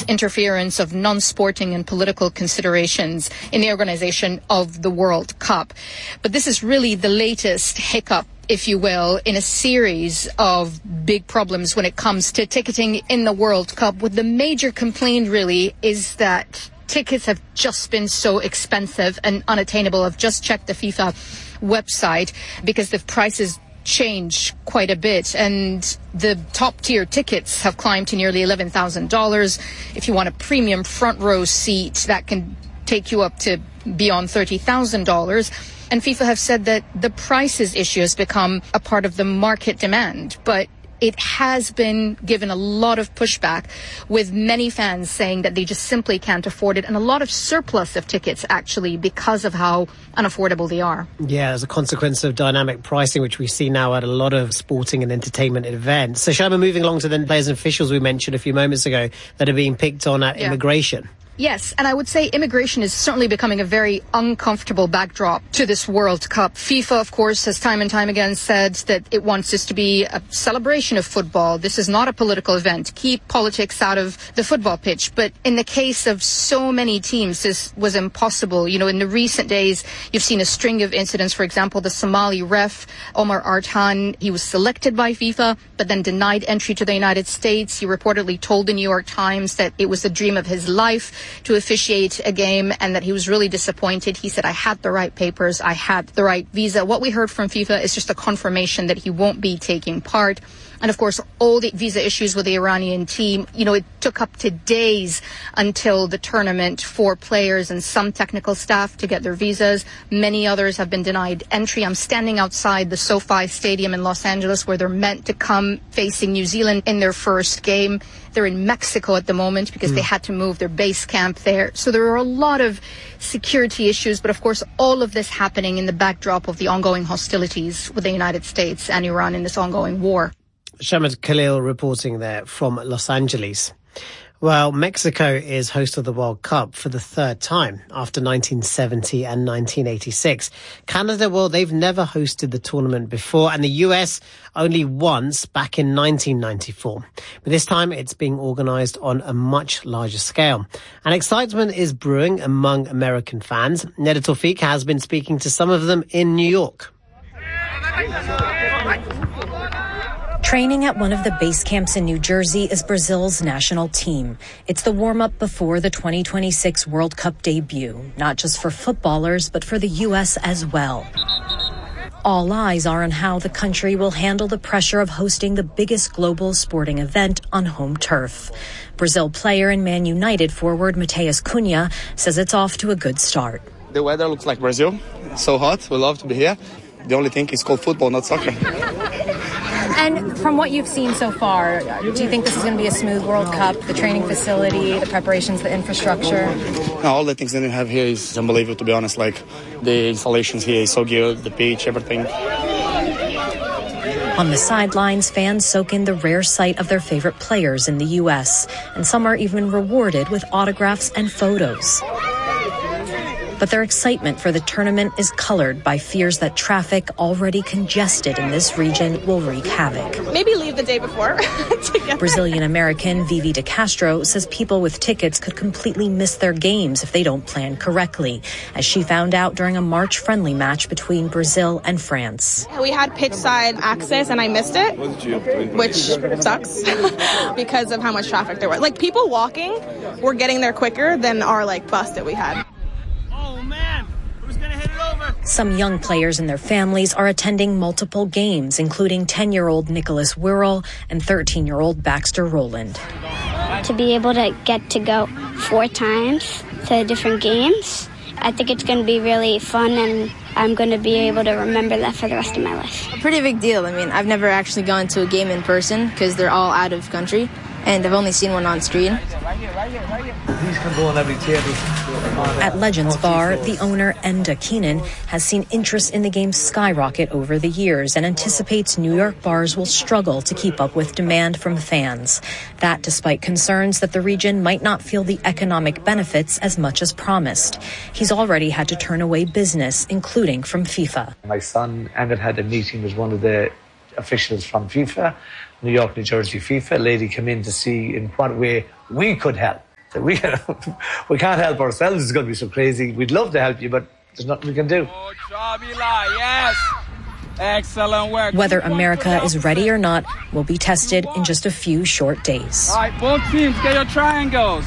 interference of non-sporting and political considerations in the organization of the World Cup. But this is really the latest hiccup, if you will, in a series of big problems when it comes to ticketing in the World Cup, with the major complaint really is that tickets have just been so expensive and unattainable. I've just checked the FIFA website because the prices change quite a bit, and the top tier tickets have climbed to nearly $11,000. If you want a premium front row seat, that can take you up to beyond $30,000. And FIFA have said that the prices issue has become a part of the market demand, but it has been given a lot of pushback, with many fans saying that they just simply can't afford it, and a lot of surplus of tickets actually because of how unaffordable they are. Yeah, as a consequence of dynamic pricing, which we see now at a lot of sporting and entertainment events. So Sharma, moving along to the players and officials we mentioned a few moments ago that are being picked on at immigration. Yes, and I would say immigration is certainly becoming a very uncomfortable backdrop to this World Cup. FIFA, of course, has time and time again said that it wants this to be a celebration of football. This is not a political event. Keep politics out of the football pitch. But in the case of so many teams, this was impossible. You know, in the recent days, you've seen a string of incidents. For example, the Somali ref, Omar Artan, he was selected by FIFA, but then denied entry to the United States. He reportedly told the New York Times that it was the dream of his life to officiate a game and that he was really disappointed. He said, I had the right papers, I had the right visa. What we heard from FIFA is just a confirmation that he won't be taking part. And of course, all the visa issues with the Iranian team, you know, it took up to days until the tournament for players and some technical staff to get their visas. Many others have been denied entry. I'm standing outside the SoFi Stadium in Los Angeles, where they're meant to come facing New Zealand in their first game. They're in Mexico at the moment because they had to move their base camp there. So there are a lot of security issues, but of course, all of this happening in the backdrop of the ongoing hostilities with the United States and Iran in this ongoing war. Shamad Khalil reporting there from Los Angeles. Well, Mexico is host of the World Cup for the third time after 1970 and 1986. Canada, well, they've never hosted the tournament before, and the US only once back in 1994. But this time it's being organised on a much larger scale. And excitement is brewing among American fans. Neda Tawfiq has been speaking to some of them in New York. Training at one of the base camps in New Jersey is Brazil's national team. It's the warm-up before the 2026 World Cup debut, not just for footballers, but for the U.S. as well. All eyes are on how the country will handle the pressure of hosting the biggest global sporting event on home turf. Brazil player and Man United forward Matheus Cunha says it's off to a good start. The weather looks like Brazil. It's so hot. We love to be here. The only thing is called football, not soccer. And from what you've seen so far, do you think this is going to be a smooth World Cup? The training facility, the preparations, the infrastructure? No, all the things that we have here is unbelievable, to be honest. Like, the installations here is so good, the pitch, everything. On the sidelines, fans soak in the rare sight of their favorite players in the U.S., and some are even rewarded with autographs and photos. But their excitement for the tournament is colored by fears that traffic already congested in this region will wreak havoc. Maybe leave the day before. Brazilian-American Vivi de Castro says people with tickets could completely miss their games if they don't plan correctly, as she found out during a March-friendly match between Brazil and France. We had pitch side access and I missed it, which sucks because of how much traffic there was. Like, people walking were getting there quicker than our bus that we had. Some young players and their families are attending multiple games, including 10-year-old Nicholas Wirral and 13-year-old Baxter Rowland. To be able to get to go 4 times to different games, I think it's going to be really fun, and I'm going to be able to remember that for the rest of my life. A pretty big deal. I mean, I've never actually gone to a game in person because they're all out of country, and I've only seen one on screen. At Legends Bar, the owner, Enda Keenan, has seen interest in the game skyrocket over the years and anticipates New York bars will struggle to keep up with demand from fans. That despite concerns that the region might not feel the economic benefits as much as promised. He's already had to turn away business, including from FIFA. My son, Emmett, had a meeting with one of the officials from FIFA, New York, New Jersey FIFA. A lady came in to see in what way we could help. We can't help ourselves. It's going to be so crazy. We'd love to help you, but there's nothing we can do. Yes. Excellent work. Whether America is ready or not will be tested in just a few short days. All right, both teams, get your triangles.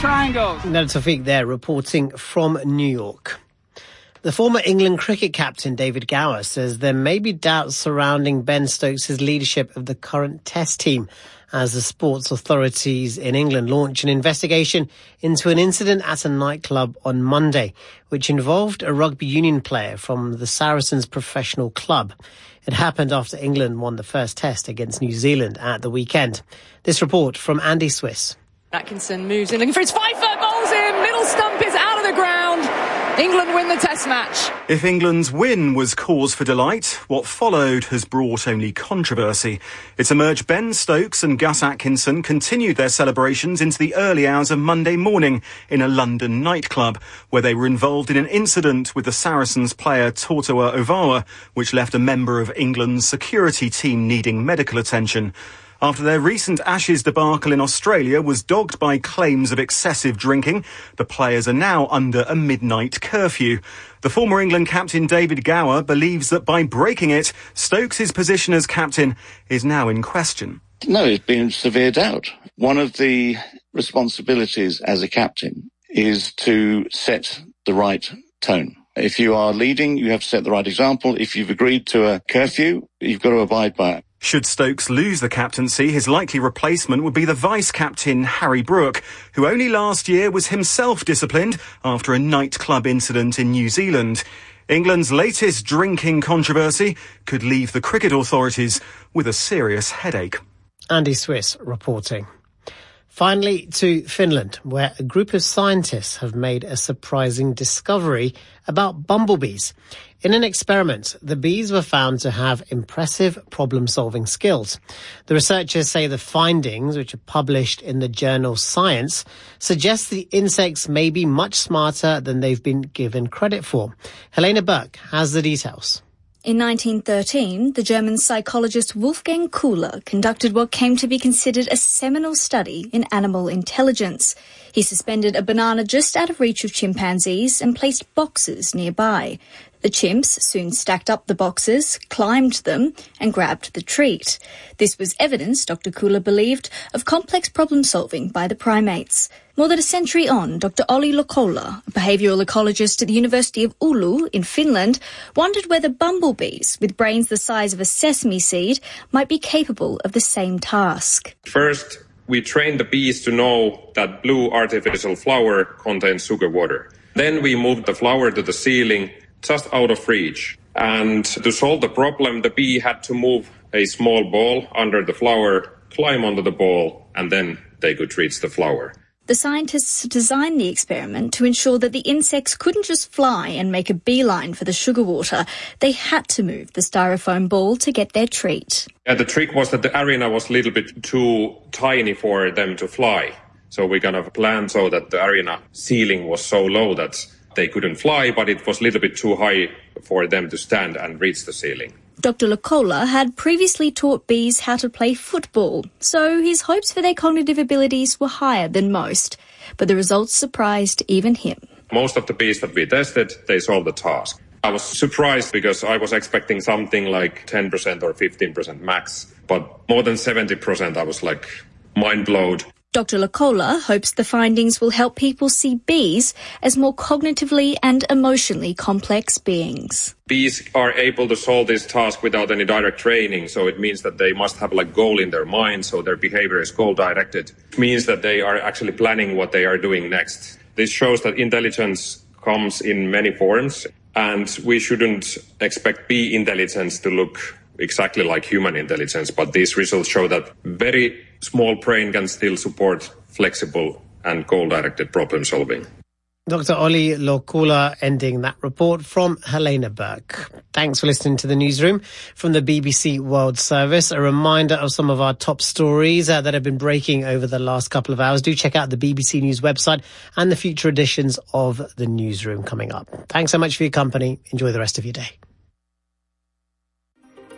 Nada Tawfiq there reporting from New York. The former England cricket captain David Gower says there may be doubts surrounding Ben Stokes' leadership of the current Test team as the sports authorities in England launch an investigation into an incident at a nightclub on Monday, which involved a rugby union player from the Saracens professional club. It happened after England won the first Test against New Zealand at the weekend. This report from Andy Swiss. Atkinson moves in looking for his 5-foot ball's in. Middle stump is out of the ground. England win the Test match. If England's win was cause for delight, what followed has brought only controversy. It's emerged Ben Stokes and Gus Atkinson continued their celebrations into the early hours of Monday morning in a London nightclub, where they were involved in an incident with the Saracens player Tortoa Ovawa, which left a member of England's security team needing medical attention. After their recent Ashes debacle in Australia was dogged by claims of excessive drinking, the players are now under a midnight curfew. The former England captain David Gower believes that by breaking it, Stokes' position as captain is now in question. No, it's been severe doubt. One of the responsibilities as a captain is to set the right tone. If you are leading, you have to set the right example. If you've agreed to a curfew, you've got to abide by it. Should Stokes lose the captaincy, his likely replacement would be the vice-captain Harry Brook, who only last year was himself disciplined after a nightclub incident in New Zealand. England's latest drinking controversy could leave the cricket authorities with a serious headache. Andy Swiss reporting. Finally, to Finland, where a group of scientists have made a surprising discovery about bumblebees. In an experiment, the bees were found to have impressive problem-solving skills. The researchers say the findings, which are published in the journal Science, suggest the insects may be much smarter than they've been given credit for. Helena Burke has the details. In 1913, the German psychologist Wolfgang Köhler conducted what came to be considered a seminal study in animal intelligence. He suspended a banana just out of reach of chimpanzees and placed boxes nearby. The chimps soon stacked up the boxes, climbed them, and grabbed the treat. This was evidence, Dr. Köhler believed, of complex problem-solving by the primates. More than a century on, Dr. Olli Lokola, a behavioural ecologist at the University of Oulu in Finland, wondered whether bumblebees, with brains the size of a sesame seed, might be capable of the same task. First, we trained the bees to know that blue artificial flower contains sugar water. Then we moved the flower to the ceiling, just out of reach. And to solve the problem, the bee had to move a small ball under the flower, climb onto the ball, and then they could reach the flower. The scientists designed the experiment to ensure that the insects couldn't just fly and make a beeline for the sugar water. They had to move the styrofoam ball to get their treat. Yeah, the trick was that the arena was a little bit too tiny for them to fly. So we kind of planned so that the arena ceiling was so low that they couldn't fly, but it was a little bit too high for them to stand and reach the ceiling. Dr. Lokola had previously taught bees how to play football, so his hopes for their cognitive abilities were higher than most. But the results surprised even him. Most of the bees that we tested, they solved the task. I was surprised because I was expecting something like 10% or 15% max, but more than 70% I was like mind blown. Dr. Lokola hopes the findings will help people see bees as more cognitively and emotionally complex beings. Bees are able to solve this task without any direct training, so it means that they must have like goal in their mind, so their behavior is goal-directed. It means that they are actually planning what they are doing next. This shows that intelligence comes in many forms, and we shouldn't expect bee intelligence to look exactly like human intelligence, but these results show that very small brain can still support flexible and goal-directed problem solving. Dr. Olli Lokola ending that report from Helena Burke. Thanks for listening to the newsroom from the BBC World Service. A reminder of some of our top stories that have been breaking over the last couple of hours. Do check out the BBC News website and the future editions of the newsroom coming up. Thanks so much for your company. Enjoy the rest of your day.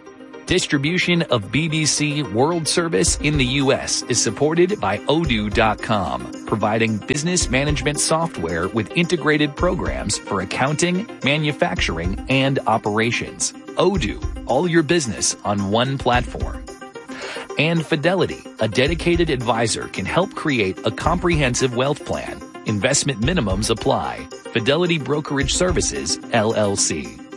Distribution of BBC World Service in the U.S. is supported by Odoo.com, providing business management software with integrated programs for accounting, manufacturing, and operations. Odoo, all your business on one platform. And Fidelity, a dedicated advisor, can help create a comprehensive wealth plan. Investment minimums apply. Fidelity Brokerage Services, LLC.